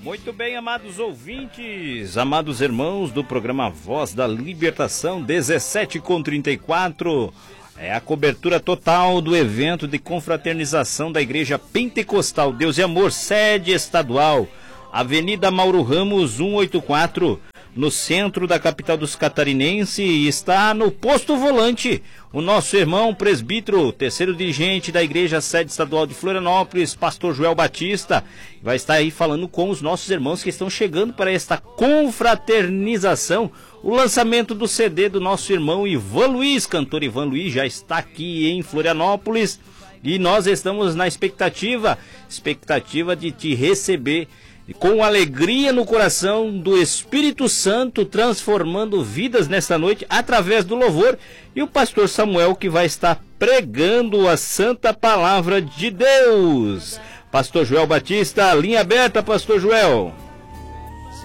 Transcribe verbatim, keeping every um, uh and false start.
Muito bem, amados ouvintes, amados irmãos do programa Voz da Libertação, dezessete com trinta e quatro. É a cobertura total do evento de confraternização da Igreja Pentecostal Deus e Amor, sede estadual, Avenida Mauro Ramos, cento e oitenta e quatro, no centro da capital dos catarinenses, e está no Posto Volante o nosso irmão presbítero, terceiro dirigente da Igreja Sede Estadual de Florianópolis, pastor Joel Batista, vai estar aí falando com os nossos irmãos que estão chegando para esta confraternização. O lançamento do C D do nosso irmão Ivan Luiz, cantor Ivan Luiz, já está aqui em Florianópolis e nós estamos na expectativa, expectativa de te receber com alegria no coração do Espírito Santo, transformando vidas nesta noite através do louvor, e o pastor Samuel que vai estar pregando a santa palavra de Deus. Pastor Joel Batista, linha aberta, pastor Joel.